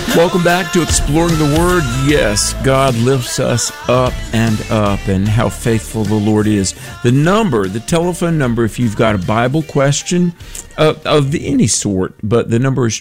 Welcome back to Exploring the Word. Yes, God lifts us up, and how faithful the Lord is. The telephone number, if you've got a Bible question of any sort, but the number is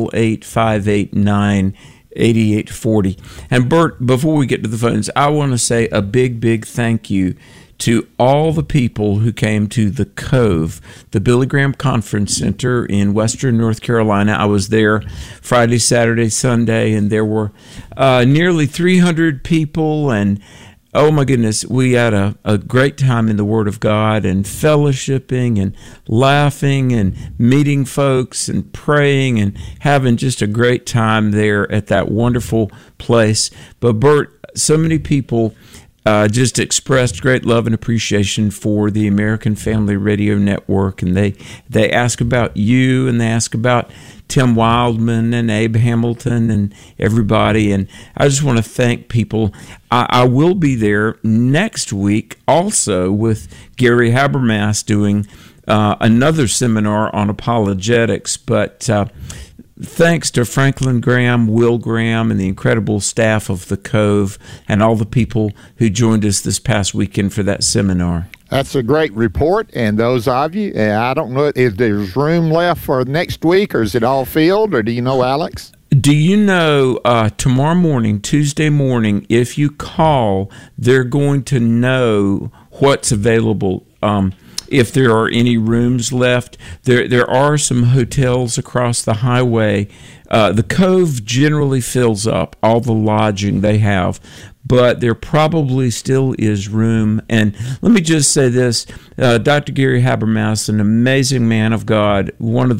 888-589-8840. And Bert, before we get to the phones, I want to say a big, big thank you to all the people who came to the Cove, the Billy Graham Conference Center in Western North Carolina. I was there Friday, Saturday, Sunday, and there were nearly 300 people, and oh my goodness, we had a great time in the Word of God and fellowshipping and laughing and meeting folks and praying and having just a great time there at that wonderful place. But Bert, so many people just expressed great love and appreciation for the American Family Radio Network, and they ask about you, and they ask about Tim Wildman and Abe Hamilton and everybody, and I just want to thank people. I will be there next week also with Gary Habermas doing another seminar on apologetics, but thanks to Franklin Graham, Will Graham, and the incredible staff of the Cove, and all the people who joined us this past weekend for that seminar. That's a great report, and those of you, I don't know, is there's room left for next week, or is it all filled, or do you know, Alex? Do you know tomorrow morning, Tuesday morning, if you call, they're going to know what's available. If there are any rooms left, there are some hotels across the highway. The Cove generally fills up, all the lodging they have, but there probably still is room. And let me just say this, Dr. Gary Habermas, an amazing man of God,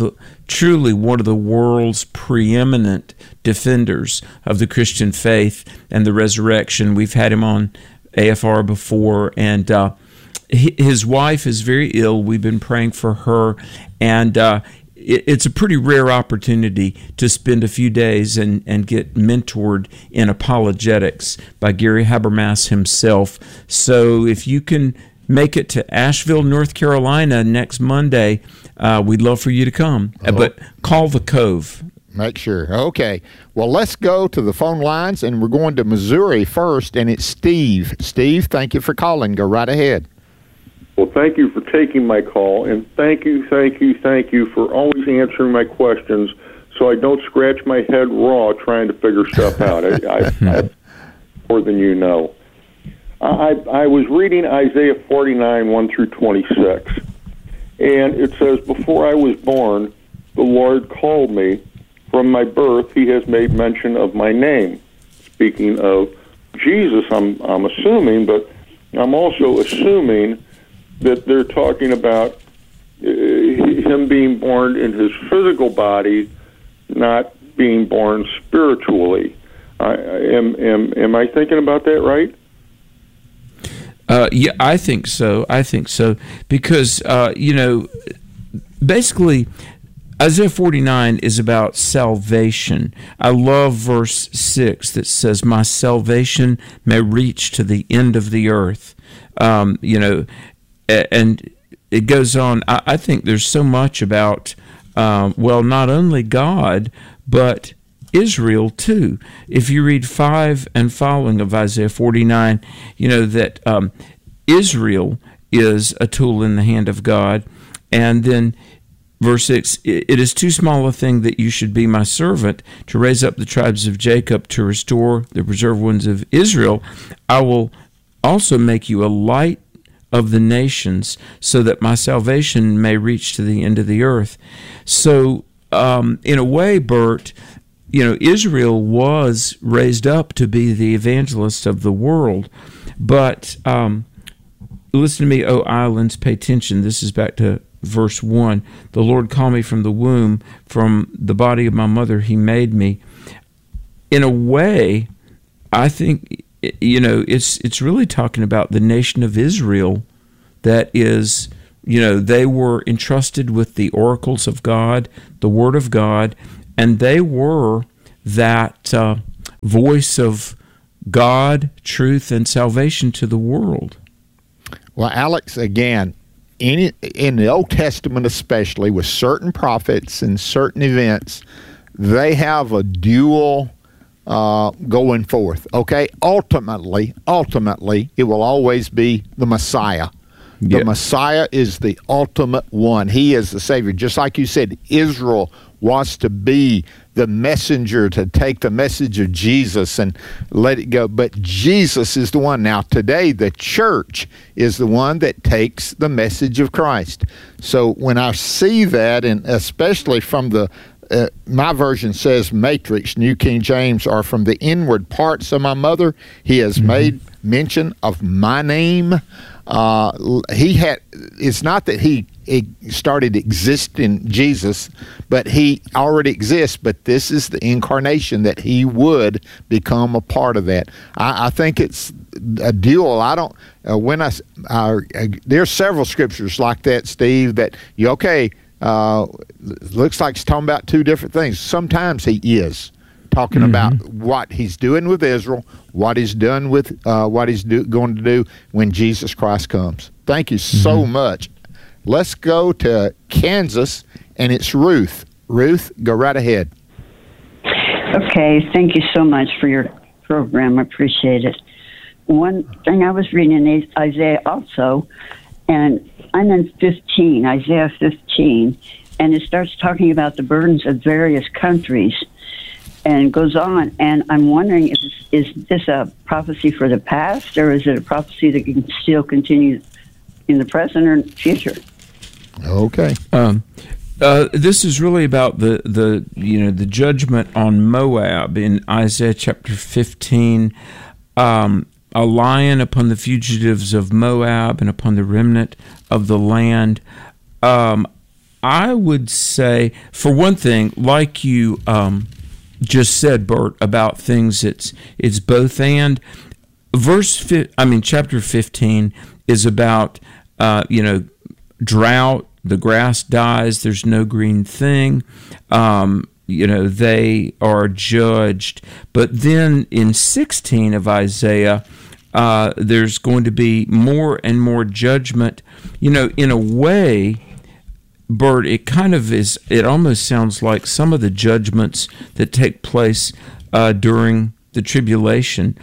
truly one of the world's preeminent defenders of the Christian faith and the resurrection. We've had him on AFR before, and his wife is very ill. We've been praying for her, and it's a pretty rare opportunity to spend a few days and get mentored in apologetics by Gary Habermas himself. So if you can make it to Asheville, North Carolina next Monday, we'd love for you to come. But call the Cove. Make sure. Okay. Well, let's go to the phone lines, and we're going to Missouri first, and it's Steve. Steve, thank you for calling. Go right ahead. Well, thank you for taking my call, and thank you for always answering my questions so I don't scratch my head raw trying to figure stuff out. I more than you know. I was reading Isaiah 49, 1 through 26, and it says, "Before I was born, the Lord called me. From my birth, he has made mention of my name." Speaking of Jesus, I'm assuming, but I'm also assuming that they're talking about him being born in his physical body, not being born spiritually. Am I thinking about that right? Yeah, I think so. Because, basically, Isaiah 49 is about salvation. I love verse 6 that says, "My salvation may reach to the end of the earth." And it goes on. I think there's so much about, not only God, but Israel too. If you read 5 and following of Isaiah 49, that Israel is a tool in the hand of God. And then verse 6, "It is too small a thing that you should be my servant, to raise up the tribes of Jacob, to restore the preserved ones of Israel. I will also make you a light of the nations, so that my salvation may reach to the end of the earth." So, in a way, Bert, Israel was raised up to be the evangelist of the world. But listen to me, O islands, pay attention. This is back to verse 1. "The Lord called me from the womb, from the body of my mother he made me." In a way, I think it's really talking about the nation of Israel. That is, they were entrusted with the oracles of God, the Word of God, and they were that voice of God, truth, and salvation to the world. Well, Alex, again, in the Old Testament especially, with certain prophets and certain events, they have a dual going forth. Okay, ultimately, it will always be the Messiah. The Messiah is the ultimate one. He is the Savior. Just like you said, Israel was to be the messenger to take the message of Jesus and let it go. But Jesus is the one. Now, today, the church is the one that takes the message of Christ. So when I see that, and especially from the my version says matrix, New King James, or from the inward parts of my mother, he has made mention of my name. It's not that he started existing, Jesus, but he already exists, but this is the incarnation that he would become a part of that. I think it's a dual. I don't, there's several scriptures like that, Steve, that looks like it's talking about two different things. Sometimes he is talking about what he's doing with Israel, what he's done with what he's going to do when Jesus Christ comes. Thank you so much. Let's go to Kansas, and it's Ruth. Ruth, go right ahead. Okay, thank you so much for your program. I appreciate it. One thing, I was reading in Isaiah also, and I'm in Isaiah 15, and it starts talking about the burdens of various countries, and goes on, and I'm wondering, is this a prophecy for the past, or is it a prophecy that can still continue in the present or future? Okay. This is really about the judgment on Moab in Isaiah chapter 15. A lion upon the fugitives of Moab and upon the remnant of the land. I would say, for one thing, like you just said, Bert, about things, it's both and. Chapter 15 is about drought. The grass dies. There's no green thing. They are judged. But then in 16 of Isaiah, there's going to be more and more judgment. In a way, Bert, it kind of is, it almost sounds like some of the judgments that take place during the tribulation.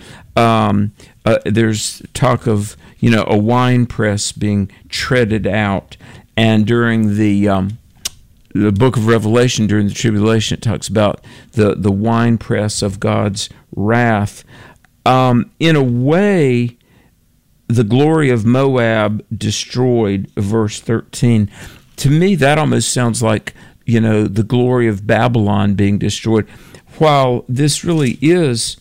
There's talk of, a wine press being treaded out. And during the book of Revelation, during the tribulation, it talks about the wine press of God's wrath. In a way, the glory of Moab destroyed, verse 13. To me, that almost sounds like, the glory of Babylon being destroyed. While this really is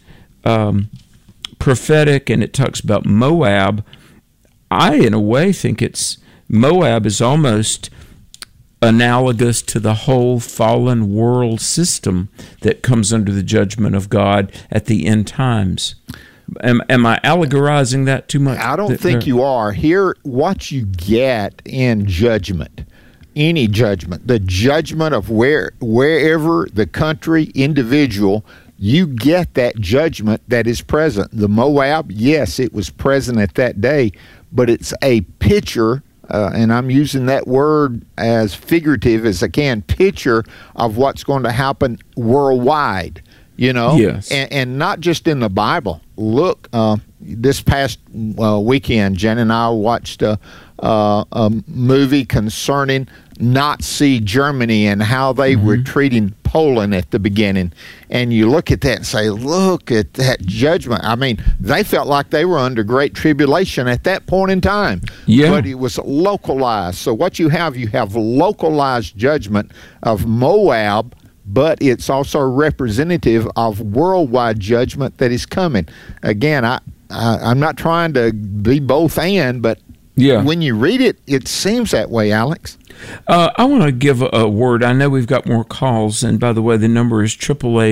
prophetic and it talks about Moab, I, in a way, think Moab is almost analogous to the whole fallen world system that comes under the judgment of God at the end times. Am I allegorizing that too much? I don't think you are. Here, what you get in judgment, any judgment, the judgment of wherever the country, individual, you get that judgment that is present. The Moab, yes, it was present at that day, but it's a picture, and I'm using that word as figurative as I can, picture of what's going to happen worldwide, Yes. And not just in the Bible. Look, this past weekend, Jen and I watched a movie concerning Nazi Germany and how they were treating Poland at the beginning. And you look at that and say, look at that judgment. I mean, they felt like they were under great tribulation at that point in time. Yeah. But it was localized. So what you have localized judgment of Moab, but it's also representative of worldwide judgment that is coming. Again, I'm not trying to be both and, but when you read it, it seems that way, Alex. I want to give a word. I know we've got more calls, and by the way, the number is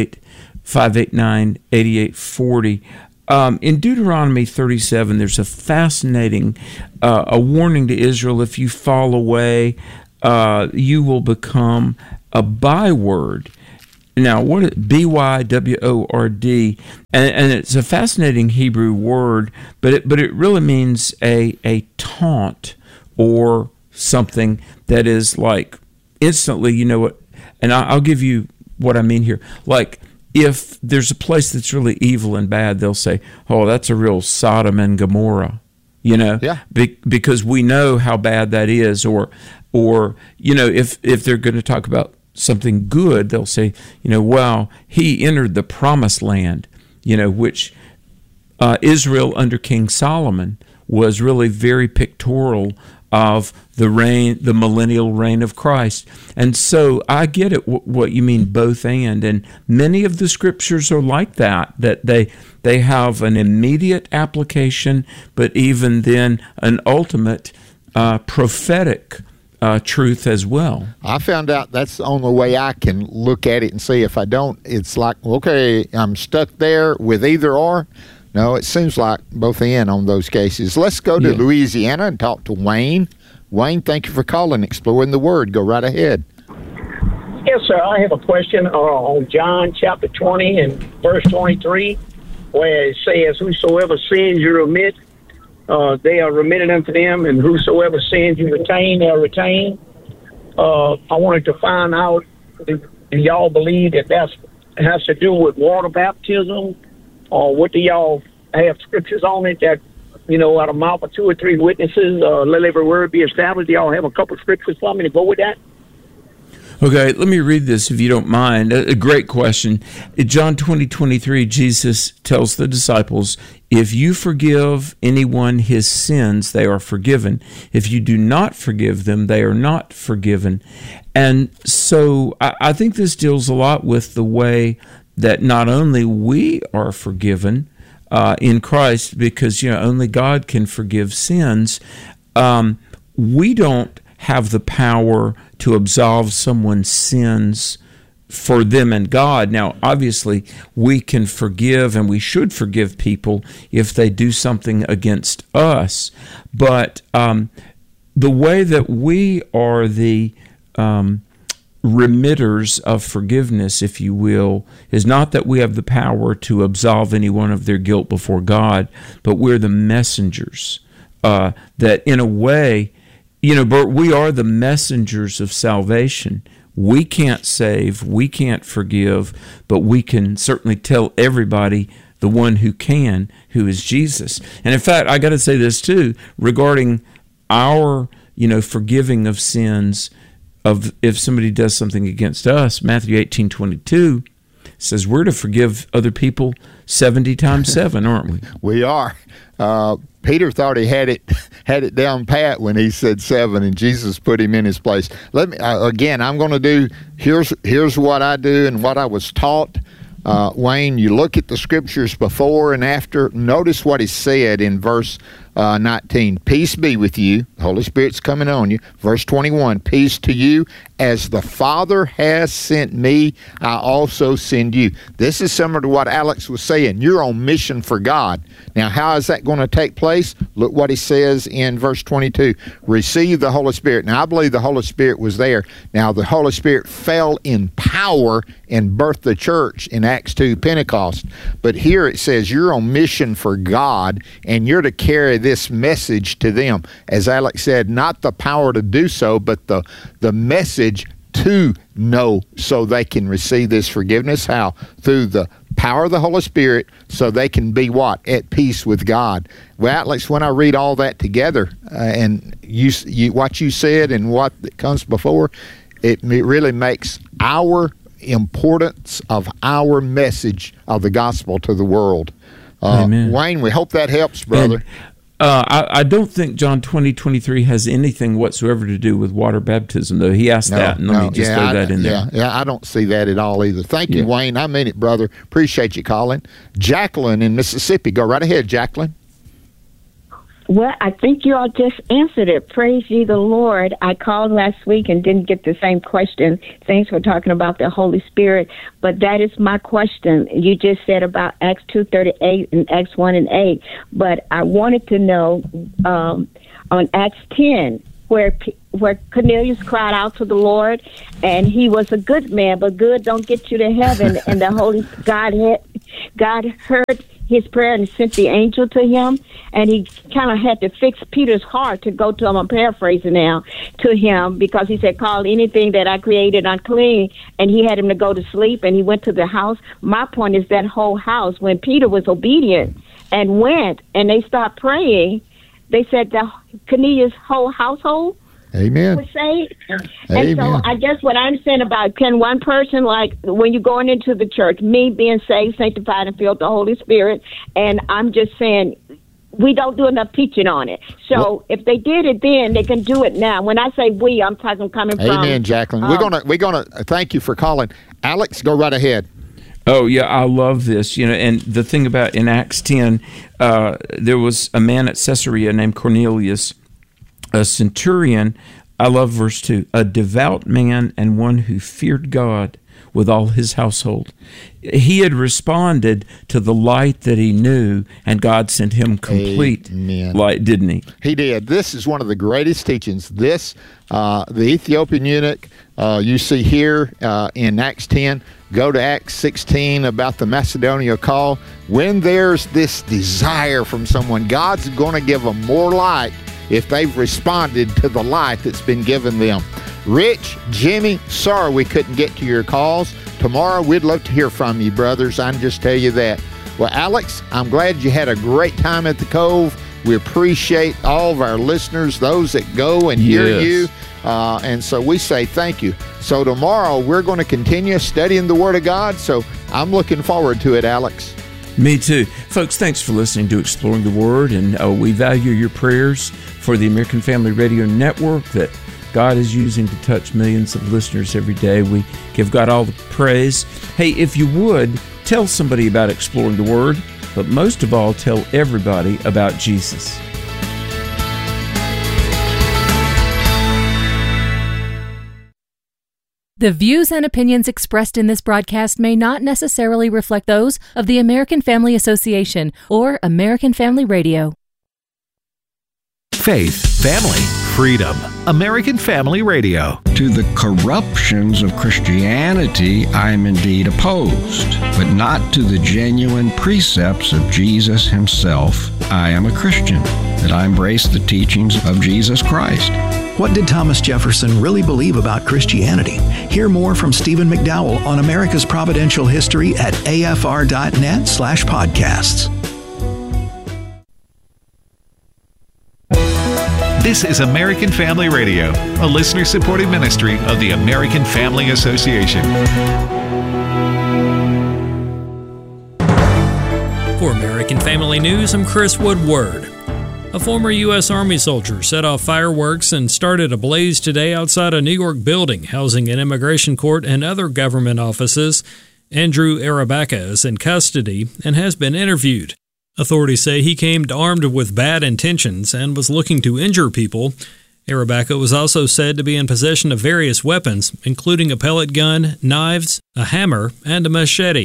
888-589-8840. In Deuteronomy 37, there's a fascinating a warning to Israel: if you fall away, you will become a byword. Now, what is byword? And it's a fascinating Hebrew word, but it really means a taunt or something that is like instantly, and I'll give you what I mean here. Like if there's a place that's really evil and bad, they'll say, "Oh, that's a real Sodom and Gomorrah," because we know how bad that is. Or if they're going to talk about something good, they'll say, "Well, he entered the promised land," which Israel under King Solomon was really very pictorial of the millennial reign of Christ. And so I get it, what you mean, both and many of the scriptures are like that they have an immediate application, but even then an ultimate prophetic truth as well. I found out that's the only way I can look at it and see. If I don't, it's like, okay, I'm stuck there with either or. No, it seems like both on those cases. Let's go to Louisiana and talk to Wayne. Wayne, thank you for calling, Exploring the Word. Go right ahead. Yes, sir. I have a question on John chapter 20 and verse 23, where it says, "Whosoever sins you remit, they are remitted unto them, and whosoever sins you retain, they are retained." I wanted to find out, do y'all believe that has to do with water baptism, or what do y'all have scriptures on it that, out of mouth of 2 or 3 witnesses, let every word be established? Do y'all have a couple of scriptures for me to go with that? Okay, let me read this if you don't mind. A great question. In John 20:23, Jesus tells the disciples, "If you forgive anyone his sins, they are forgiven. If you do not forgive them, they are not forgiven." And so I think this deals a lot with the way that not only we are forgiven in Christ, because only God can forgive sins. We don't have the power to absolve someone's sins for them and God. Now, obviously, we can forgive, and we should forgive people if they do something against us. But the way that we are the remitters of forgiveness, if you will, is not that we have the power to absolve anyone of their guilt before God, but we're the messengers. That in a way, Bert, we are the messengers of salvation. We can't save, we can't forgive, but we can certainly tell everybody the one who can, who is Jesus. And in fact, I got to say this too, regarding our, forgiving of sins, of if somebody does something against us. Matthew 18:22 says we're to forgive other people 70 times 7, aren't we? We are. Peter thought he had it down pat when he said 7, and Jesus put him in his place. Let me again. I'm going to do. Here's what I do and what I was taught. Wayne, you look at the scriptures before and after. Notice what he said in verse 19. Peace be with you. The Holy Spirit's coming on you. Verse 21. Peace to you. As the Father has sent me, I also send you. This is similar to what Alex was saying. You're on mission for God. Now, how is that going to take place? Look what he says in verse 22. Receive the Holy Spirit. Now, I believe the Holy Spirit was there. Now, the Holy Spirit fell in power and birthed the church in Acts 2, Pentecost. But here it says you're on mission for God, and you're to carry this message to them. As Alex said, not the power to do so, but the message to know so they can receive this forgiveness. How? Through the power of the Holy Spirit, so they can be what? At peace with God. Well, Alex, when I read all that together, and you what you said and what comes before, it really makes our importance of our message of the gospel to the world. Amen. Wayne, we hope that helps, brother. And I don't think John 20:23 has anything whatsoever to do with water baptism, though. He asked that, and let me just throw that in there. Yeah, I don't see that at all either. Thank you, Wayne. I mean it, brother. Appreciate you calling. Jacqueline in Mississippi. Go right ahead, Jacqueline. Well, I think you all just answered it. Praise ye the Lord. I called last week and didn't get the same question. Thanks for talking about the Holy Spirit. But that is my question. You just said about Acts 2:38 and Acts 1 and 8. But I wanted to know on Acts 10, where Cornelius cried out to the Lord, and he was a good man, but good don't get you to heaven. And the God heard his prayer and sent the angel to him, and he kind of had to fix Peter's heart to go to him. I'm paraphrasing now, to him, because he said, call anything that I created unclean, and he had him to go to sleep, and he went to the house. My point is that whole house, when Peter was obedient and went, and they started praying, they said the Cornelius' whole household Amen. was saved. Amen. And so I guess what I'm saying about, can one person, like when you're going into the church, me being saved, sanctified, and filled with the Holy Spirit, and I'm just saying we don't do enough teaching on it. So if they did it then, they can do it now. When I say we, I'm talking coming from. Amen, Jacqueline. We're gonna thank you for calling. Alex, go right ahead. Oh, yeah, I love this. And the thing about in Acts 10, there was a man at Caesarea named Cornelius, a centurion. I love verse 2, a devout man and one who feared God with all his household. He had responded to the light that he knew, and God sent him complete light, didn't he? He did. This is one of the greatest teachings. This, the Ethiopian eunuch, you see here in Acts 10. Go to Acts 16 about the Macedonia call. When there's this desire from someone, God's going to give them more light if they've responded to the light that's been given them. Rich, Jimmy, sorry we couldn't get to your calls. Tomorrow we'd love to hear from you, brothers. I can just tell you that. Well, Alex, I'm glad you had a great time at the Cove. We appreciate all of our listeners, those that go and hear you. And so we say thank you. So tomorrow we're going to continue studying the Word of God. So I'm looking forward to it, Alex. Me too. Folks, thanks for listening to Exploring the Word. And we value your prayers for the American Family Radio Network that God is using to touch millions of listeners every day. We give God all the praise. Hey, if you would, tell somebody about Exploring the Word, but most of all, tell everybody about Jesus. The views and opinions expressed in this broadcast may not necessarily reflect those of the American Family Association or American Family Radio. Faith, family, freedom. American Family Radio. To the corruptions of Christianity, I am indeed opposed, but not to the genuine precepts of Jesus himself. I am a Christian, that I embrace the teachings of Jesus Christ. What did Thomas Jefferson really believe about Christianity? Hear more from Stephen McDowell on America's Providential History at afr.net/podcasts. This is American Family Radio, a listener-supported ministry of the American Family Association. For American Family News, I'm Chris Woodward. A former U.S. Army soldier set off fireworks and started a blaze today outside a New York building housing an immigration court and other government offices. Andrew Arabaka is in custody and has been interviewed. Authorities say he came armed with bad intentions and was looking to injure people. Arabaka was also said to be in possession of various weapons, including a pellet gun, knives, a hammer, and a machete.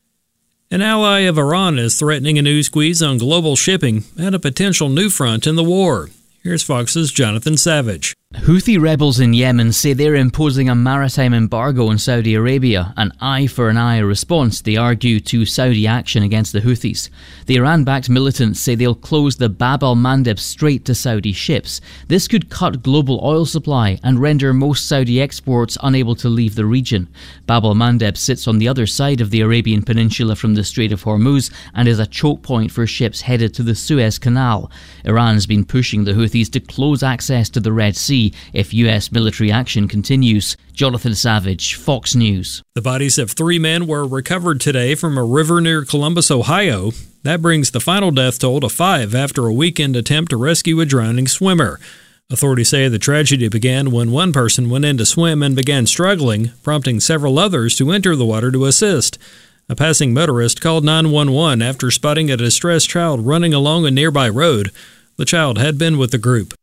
An ally of Iran is threatening a new squeeze on global shipping and a potential new front in the war. Here's Fox's Jonathan Savage. Houthi rebels in Yemen say they're imposing a maritime embargo on Saudi Arabia, an eye-for-an-eye response, they argue, to Saudi action against the Houthis. The Iran-backed militants say they'll close the Bab al-Mandeb Strait to Saudi ships. This could cut global oil supply and render most Saudi exports unable to leave the region. Bab al-Mandeb sits on the other side of the Arabian Peninsula from the Strait of Hormuz and is a choke point for ships headed to the Suez Canal. Iran's been pushing the Houthis to close access to the Red Sea if U.S. military action continues. Jonathan Savage, Fox News. The bodies of 3 men were recovered today from a river near Columbus, Ohio. That brings the final death toll to 5 after a weekend attempt to rescue a drowning swimmer. Authorities say the tragedy began when one person went in to swim and began struggling, prompting several others to enter the water to assist. A passing motorist called 911 after spotting a distressed child running along a nearby road. The child had been with the group.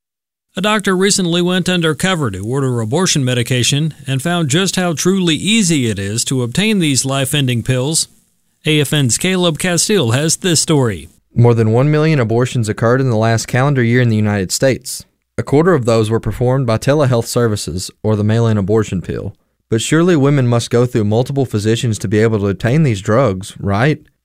A doctor recently went undercover to order abortion medication and found just how truly easy it is to obtain these life-ending pills. AFN's Caleb Castile has this story. More than 1 million abortions occurred in the last calendar year in the United States. A quarter of those were performed by telehealth services, or the mail-in abortion pill. But surely women must go through multiple physicians to be able to obtain these drugs, right?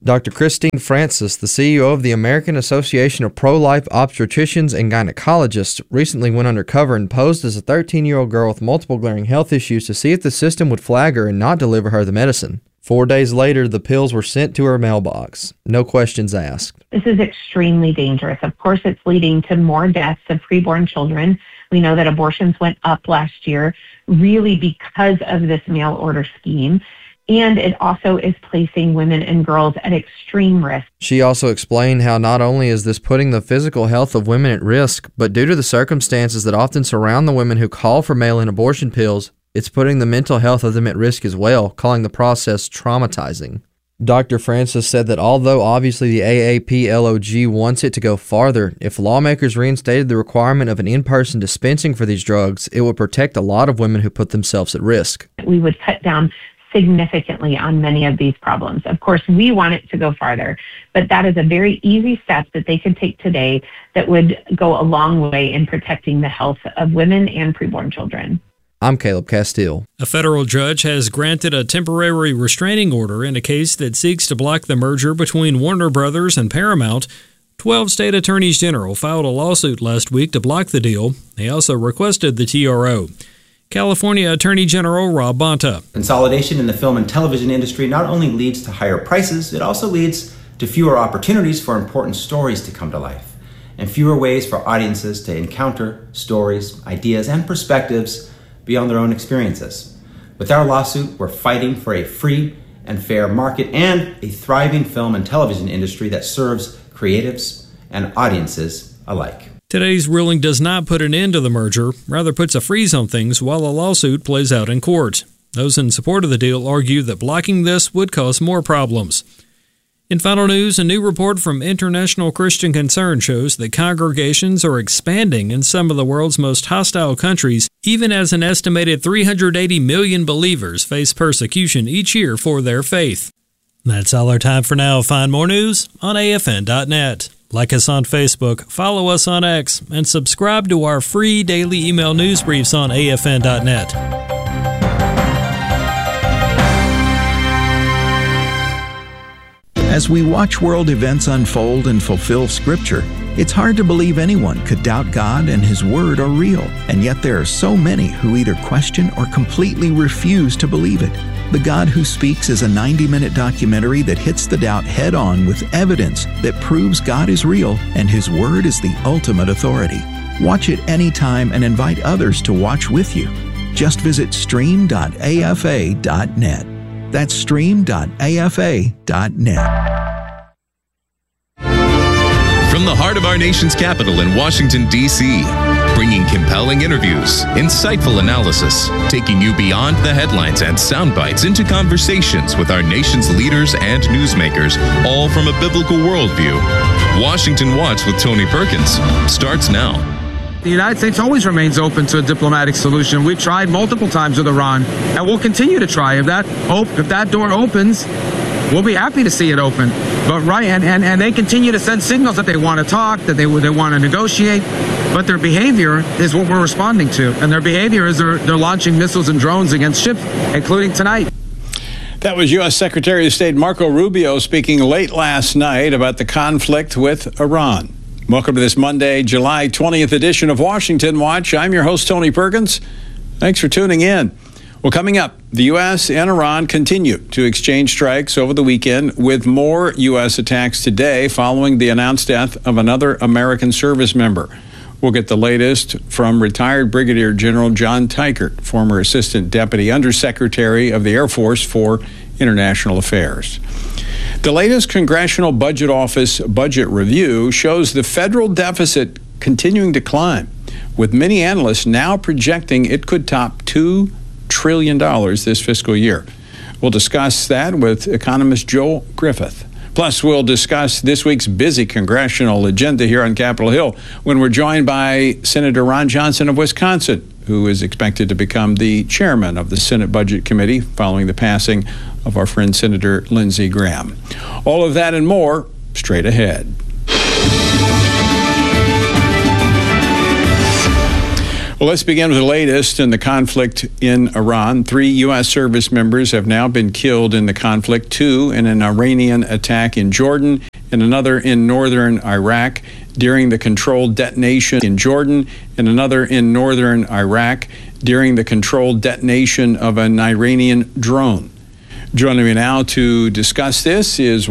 Dr. Christine Francis, the CEO of the American Association of Pro-Life Obstetricians and Gynecologists, recently went undercover and posed as a 13-year-old girl with multiple glaring health issues to see if the system would flag her and not deliver her the medicine. 4 days later, the pills were sent to her mailbox. No questions asked. This is extremely dangerous. Of course, it's leading to more deaths of preborn children. We know that abortions went up last year, really because of this mail order scheme. And it also is placing women and girls at extreme risk. She also explained how not only is this putting the physical health of women at risk, but due to the circumstances that often surround the women who call for mail-in abortion pills, it's putting the mental health of them at risk as well, calling the process traumatizing. Dr. Francis said that although obviously the AAPLOG wants it to go farther, if lawmakers reinstated the requirement of an in-person dispensing for these drugs, it would protect a lot of women who put themselves at risk. We would cut down significantly on many of these problems. Of course, we want it to go farther, but that is a very easy step that they could take today that would go a long way in protecting the health of women and preborn children. I'm Caleb Castile. A federal judge has granted a temporary restraining order in a case that seeks to block the merger between Warner Brothers and Paramount. 12 state attorneys general filed a lawsuit last week to block the deal. They also requested the TRO. California Attorney General Rob Bonta. Consolidation in the film and television industry not only leads to higher prices, it also leads to fewer opportunities for important stories to come to life, and fewer ways for audiences to encounter stories, ideas, and perspectives beyond their own experiences. With our lawsuit, we're fighting for a free and fair market and a thriving film and television industry that serves creatives and audiences alike. Today's ruling does not put an end to the merger, rather puts a freeze on things while a lawsuit plays out in court. Those in support of the deal argue that blocking this would cause more problems. In final news, a new report from International Christian Concern shows that congregations are expanding in some of the world's most hostile countries, even as an estimated 380 million believers face persecution each year for their faith. That's all our time for now. Find more news on AFN.net. Like us on Facebook, follow us on X, and subscribe to our free daily email news briefs on AFN.net. As we watch world events unfold and fulfill Scripture, it's hard to believe anyone could doubt God and His Word are real, and yet there are so many who either question or completely refuse to believe it. The God Who Speaks is a 90-minute documentary that hits the doubt head-on with evidence that proves God is real and His Word is the ultimate authority. Watch it anytime and invite others to watch with you. Just visit stream.afa.net. That's stream.afa.net. From the heart of our nation's capital in Washington, D.C., bringing compelling interviews, insightful analysis, taking you beyond the headlines and sound bites into conversations with our nation's leaders and newsmakers, all from a biblical worldview. Washington Watch with Tony Perkins starts now. The United States always remains open to a diplomatic solution. We've tried multiple times with Iran, and we'll continue to try. If that door opens, we'll be happy to see it open. But and they continue to send signals that they want to talk, that they want to negotiate. But their behavior is what we're responding to, and their behavior is they're launching missiles and drones against ships, including tonight. That was U.S. Secretary of State Marco Rubio speaking late last night about the conflict with Iran. Welcome to this Monday, July 20th edition of Washington Watch. I'm your host, Tony Perkins. Thanks for tuning in. Well, coming up, the U.S. and Iran continue to exchange strikes over the weekend, with more U.S. attacks today following the announced death of another American service member. We'll get the latest from retired Brigadier General John Teichert, former Assistant Deputy Undersecretary of the Air Force for International Affairs. The latest Congressional Budget Office budget review shows the federal deficit continuing to climb, with many analysts now projecting it could top $2 trillion this fiscal year. We'll discuss that with economist Joel Griffith. Plus, we'll discuss this week's busy congressional agenda here on Capitol Hill when we're joined by Senator Ron Johnson of Wisconsin, who is expected to become the chairman of the Senate Budget Committee following the passing of our friend Senator Lindsey Graham. All of that and more straight ahead. Well, let's begin with the latest in the conflict in Iran. 3 U.S. service members have now been killed in the conflict, 2 in an Iranian attack in Jordan and another in northern Iraq during the controlled detonation in Jordan and another in northern Iraq during the controlled detonation of an Iranian drone. Joining me now to discuss this is